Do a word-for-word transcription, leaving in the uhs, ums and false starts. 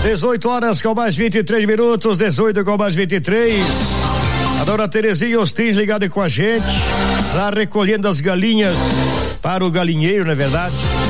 dezoito horas com mais vinte e três minutos, dezoito com mais vinte e três. A dona Terezinha Ostins ligada com a gente, lá recolhendo as galinhas para o galinheiro, não é verdade?